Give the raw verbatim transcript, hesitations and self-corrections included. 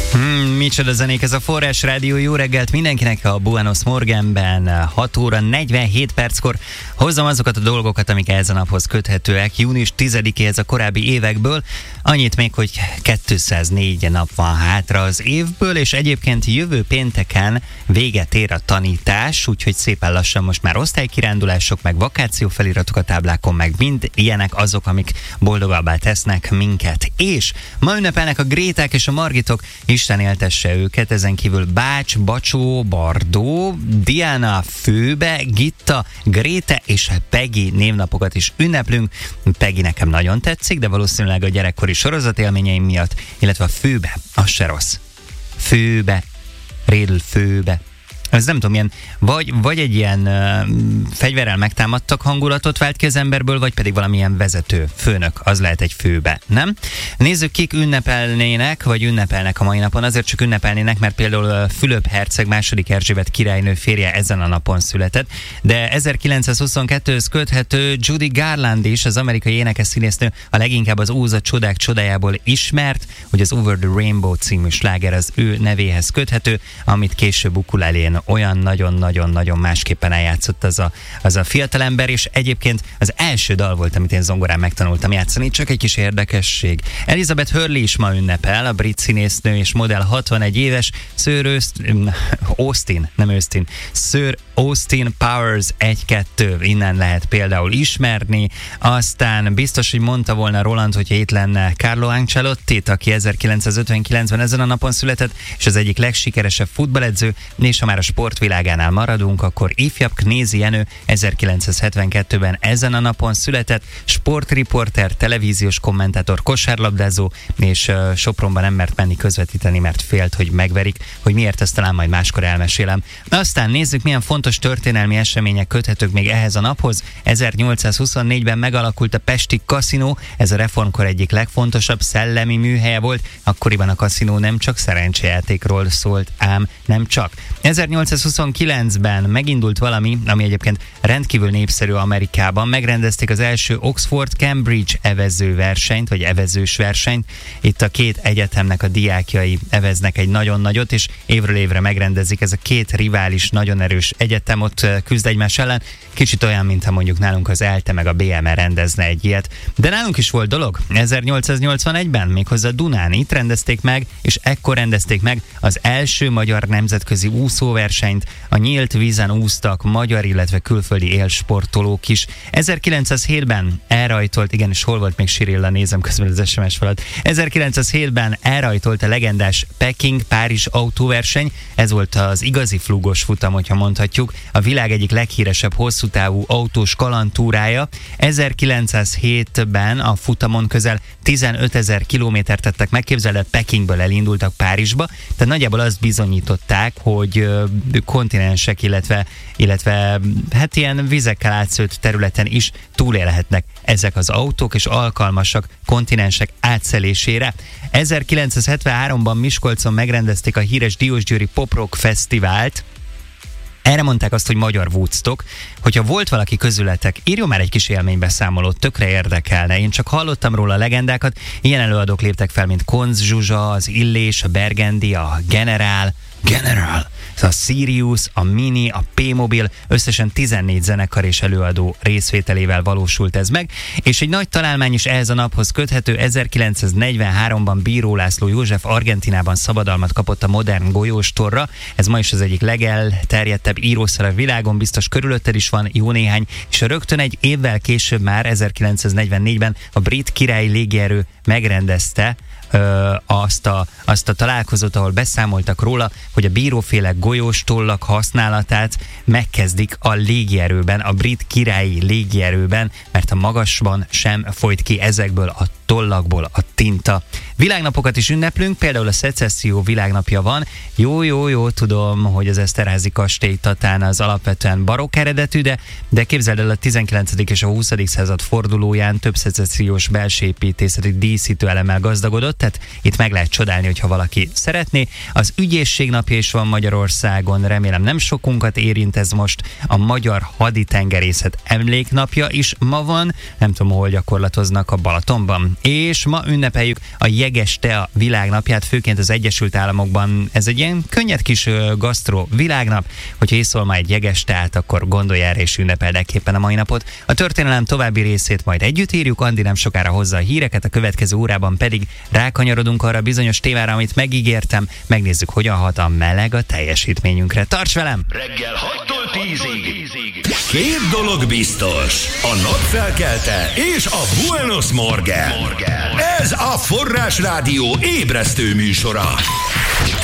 Hmm, micsoda zenék, ez a Forrás Rádió. Jó reggelt mindenkinek a Buenos Morgenben. hat óra negyvenhét perckor hozzam azokat a dolgokat, amik ezen naphoz köthetőek. június tizedikéhez a korábbi évekből. Annyit még, hogy kétszáznégy nap van hátra az évből, és egyébként jövő pénteken véget ér a tanítás, úgyhogy szépen lassan most már osztálykirándulások, meg vakációfeliratok a táblákon, meg mind ilyenek azok, amik boldogabbá tesznek minket. És ma ünnepelnek a Gréták és a Margitok, Isten éltesse őket, ezen kívül Bács, Bacsó, Bardó, Diana, Főbe, Gitta, Gréte és Peggy névnapokat is ünneplünk. Peggy nekem nagyon tetszik, de valószínűleg a gyerekkori sorozatélményeim miatt, illetve a Főbe, az se rossz. Főbe, Rédl Főbe. Ez nem tudom, ilyen, vagy, vagy egy ilyen uh, fegyverrel megtámadtak hangulatot vált ki az emberből, vagy pedig valamilyen vezető, főnök, az lehet egy Főbe, nem? Nézzük, kik ünnepelnének, vagy ünnepelnek a mai napon. Azért csak ünnepelnének, mert például Fülöp herceg második Erzsébet királynő férje ezen a napon született, de ezerkilencszázhuszonkettőhöz köthető Judy Garland is, az amerikai énekes-színésznő, a leginkább az Óza csodák csodájából ismert, hogy az Over the Rainbow című sláger az ő nevéhez köthető, amit később ukulelén olyan nagyon-nagyon-nagyon másképpen eljátszott az a, az a fiatalember, és egyébként az első dal volt, amit én zongorán megtanultam játszani, csak egy kis érdekesség. Elizabeth Hurley is ma ünnepel, a brit színésznő és modell, hatvanegy éves, Sir Austin, nem Austin, Sir Austin Powers egy kettő, innen lehet például ismerni, aztán biztos, hogy mondta volna Roland, hogyha itt lenne Carlo Ancelotti, aki ezerkilencszázötvenkilencben ezen a napon született, és az egyik legsikeresebb futballedző, és ha már a sportvilágánál maradunk, akkor ifjabb Knézi Jenő ezerkilencszázhetvenkettőben ezen a napon született, sportriporter, televíziós kommentátor, kosárlabdázó, és uh, Sopronban nem mert menni közvetíteni, mert félt, hogy megverik, hogy miért, ezt talán majd máskor elmesélem. Aztán nézzük, milyen fontos történelmi események köthetők még ehhez a naphoz. ezernyolcszázhuszonnégyben megalakult a Pesti Kaszinó, ez a reformkor egyik legfontosabb szellemi műhelye volt. Akkoriban a kaszinó nem csak szerencsejátékról szólt, ám nem csak. ezernyolcszázhuszonkilencben megindult valami, ami egyébként rendkívül népszerű Amerikában. Megrendezték az első Oxford-Cambridge evező versenyt, vagy evezős versenyt. Itt a két egyetemnek a diákjai eveznek egy nagyon nagyot, és évről évre megrendezik. Ez a két rivális, nagyon erős egyetem ott küzd egymás ellen. Kicsit olyan, mintha mondjuk nálunk az ELTE meg a bé em e rendezne egy ilyet. De nálunk is volt dolog. ezernyolcszáznyolcvanegyben méghozzá Dunán itt rendezték meg, és ekkor rendezték meg az első magyar nemzetközi úszóversenyt. A nyílt vízen úsztak magyar, illetve külföldi élsportolók is. ezerkilencszázhétben elrajtolt, igen, és hol volt még Sirilla, nézem közben az es em es falat. ezerkilencszázhétben elrajtolt a legendás Peking-Párizs autóverseny. Ez volt az igazi flúgos futam, hogyha mondhatjuk. A világ egyik leghíresebb hosszú távú autós kalandtúrája. ezerkilencszázhétben a futamon közel tizenötezer kilométert tettek meg, képzeld, Pekingből elindultak Párizsba, tehát nagyjából azt bizonyították, hogy kontinensek, illetve, illetve hát ilyen vizekkel átszőtt területen is túlélhetnek ezek az autók, és alkalmasak kontinensek átszelésére. ezerkilencszázhetvenháromban Miskolcon megrendezték a híres Diósgyőri Pop Rock Fesztivált. Erre mondták azt, hogy magyar Woodstock. Hogyha volt valaki közületek, írjon már egy kis élménybeszámolót, tökre érdekelne. Én csak hallottam róla a legendákat. Ilyen előadók léptek fel, mint Konz Zsuzsa, az Illés, a Bergendi, a Generál, General, a Sirius, a Mini, a P-Mobil, összesen tizennégy zenekar és előadó részvételével valósult ez meg, és egy nagy találmány is ehhez a naphoz köthető. ezerkilencszáznegyvenháromban Bíró László József Argentinában szabadalmat kapott a modern golyóstorra. Ez ma is az egyik legelterjedtebb írószer a világon, biztos körülötted is van jó néhány, és rögtön egy évvel később, már ezerkilencszáznegyvennégyben a brit királyi légierő megrendezte Ö, azt, a, azt a találkozót, ahol beszámoltak róla, hogy a bíróféle golyós tollak használatát megkezdik a légierőben, a brit királyi légierőben, mert a magasban sem folyt ki ezekből a tollakból a tinta. Világnapokat is ünneplünk, például a szecesszió világnapja van. Jó, jó, jó, tudom, hogy az Eszterházy kastély Tatán az alapvetően barokk eredetű, de, de képzeld el, a tizenkilencedik és a huszadik század fordulóján több szecessziós belső építészeti díszítő elemmel gazdagodott, tehát itt meg lehet csodálni, hogyha valaki szeretné. Az ügyészség napja is van Magyarországon, remélem nem sokunkat érint ez most. A Magyar Haditengerészet Emléknapja is ma van, nem tudom, hol gyakorlatoznak, a Balatonban. És ma ünnepeljük a jeges tea világnapját, főként az Egyesült Államokban. Ez egy ilyen könnyed kis gasztró világnap, hogyha iszol már egy jeges teát, akkor gondolj erre és ünnepelnek a mai napot. A történelem további részét majd együtt írjuk, Andi nem sokára hozza a híreket, a következő órában pedig rákanyarodunk arra a bizonyos témára, amit megígértem, megnézzük, hogyan hat a meleg a teljesítményünkre. Tarts velem! Reggel hattól tízig. Két dolog biztos, a nap felkelte és a Buenos Morgen. Ez a Forrás Rádió ébresztő műsora.